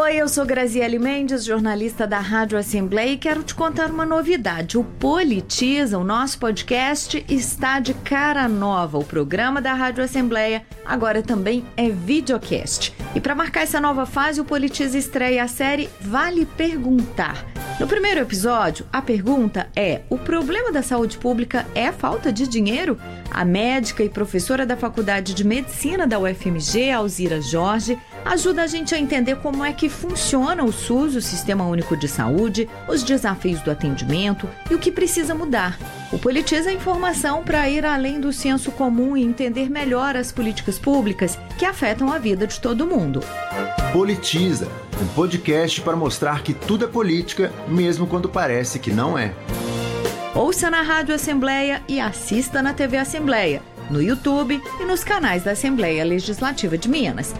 Oi, eu sou Graziele Mendes, jornalista da Rádio Assembleia, e quero te contar uma novidade. O Politiza, o nosso podcast, está de cara nova. O programa da Rádio Assembleia agora também é videocast. E para marcar essa nova fase, o Politiza estreia a série Vale Perguntar. No primeiro episódio, a pergunta é: o problema da saúde pública é a falta de dinheiro? A médica e professora da Faculdade de Medicina da UFMG, Alzira Jorge, ajuda a gente a entender como é que funciona o SUS, o Sistema Único de Saúde, os desafios do atendimento e o que precisa mudar. O Politiza é informação para ir além do senso comum e entender melhor as políticas públicas que afetam a vida de todo mundo. Politiza, um podcast para mostrar que tudo é política, mesmo quando parece que não é. Ouça na Rádio Assembleia e assista na TV Assembleia, no YouTube e nos canais da Assembleia Legislativa de Minas.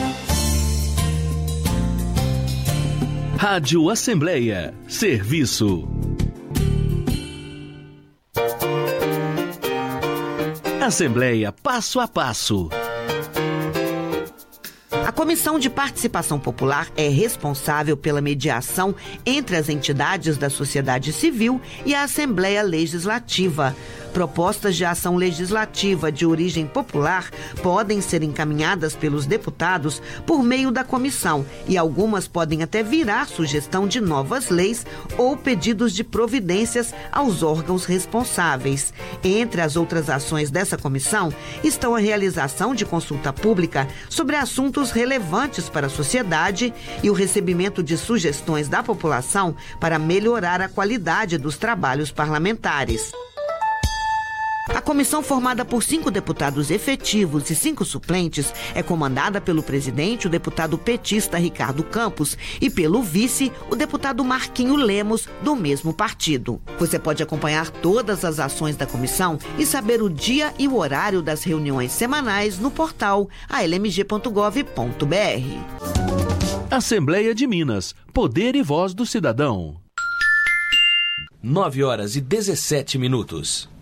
Rádio Assembleia. Serviço. Assembleia Passo a Passo. A Comissão de Participação Popular é responsável pela mediação entre as entidades da sociedade civil e a Assembleia Legislativa. Propostas de ação legislativa de origem popular podem ser encaminhadas pelos deputados por meio da comissão e algumas podem até virar sugestão de novas leis ou pedidos de providências aos órgãos responsáveis. Entre as outras ações dessa comissão estão a realização de consulta pública sobre assuntos relevantes para a sociedade e o recebimento de sugestões da população para melhorar a qualidade dos trabalhos parlamentares. A comissão, formada por 5 deputados efetivos e 5 suplentes, é comandada pelo presidente, o deputado petista Ricardo Campos, e pelo vice, o deputado Marquinho Lemos, do mesmo partido. Você pode acompanhar todas as ações da comissão e saber o dia e o horário das reuniões semanais no portal almg.gov.br. Assembleia de Minas. Poder e voz do cidadão. 9h17.